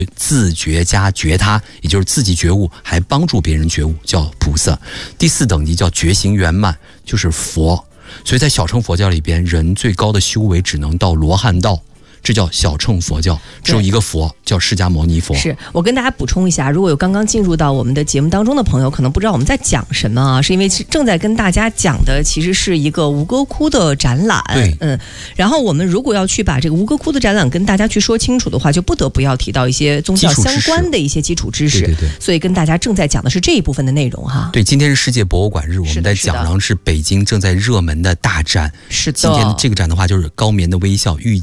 自觉加觉他，也就是自己觉悟还帮助别人觉悟，叫菩萨。第4等级叫觉行圆满，就是佛。所以在小乘佛教里边，人最高的修为只能到罗汉道，这叫小乘佛教，只有一个佛，叫释迦牟尼佛。 是我跟大家补充一下，如果有刚刚进入到我们的节目当中的朋友，可能不知道我们在讲什么啊，是因为正在跟大家讲的其实是一个吴哥窟的展览。 对， 然后我们如果要去把这个吴哥窟的展览跟大家去说清楚的话，就不得不要提到一些宗教相关的一些基础知识。 对， 所以跟大家正在讲的是这一部分的内容哈。 对，今天是世界博物馆日，我们在讲廊是北京正在热门的大展。 是的， 今天这个展的话就是高棉的微笑，